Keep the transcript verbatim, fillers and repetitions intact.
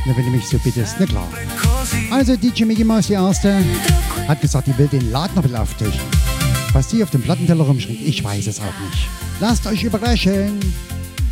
Na, wenn du mich so bittest, na klar. Also D J Mickey Mouse, die Erste, hat gesagt, die will den Laden noch ein bisschen auftischen. Was die auf dem Plattenteller rumschrinkt, ich weiß es auch nicht. Lasst euch überraschen.